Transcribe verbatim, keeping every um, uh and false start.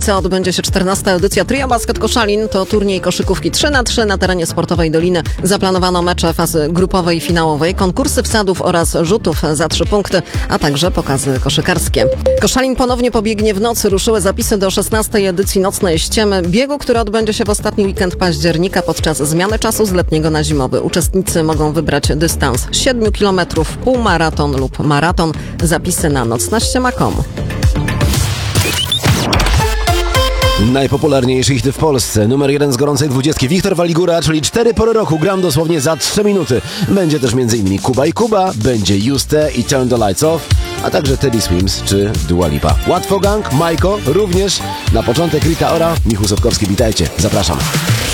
Katowice odbędzie się czternasta edycja Trio Basket Koszalin. To turniej koszykówki trzy na trzy na terenie sportowej Doliny. Zaplanowano mecze fazy grupowej i finałowej, konkursy wsadów oraz rzutów za trzy punkty, a także pokazy koszykarskie. Koszalin ponownie pobiegnie w nocy. Ruszyły zapisy do szesnastej edycji Nocnej Ściemy, biegu, który odbędzie się w ostatni weekend października podczas zmiany czasu z letniego na zimowy. Uczestnicy mogą wybrać dystans siedem kilometrów, półmaraton lub maraton. Zapisy na nocna ściema kropka com. Najpopularniejszy hit w Polsce. Numer jeden z gorącej dwudziestki. Wiktor Waligura, czyli cztery pory roku. Gram dosłownie za trzy minuty. Będzie też m.in. Kuba i Kuba, będzie Juste i Turn the Lights Off, a także Teddy Swims czy Dua Lipa. Łatwo Gang, Majko, również na początek Rita Ora, Michał Sotkowski, witajcie. Zapraszam.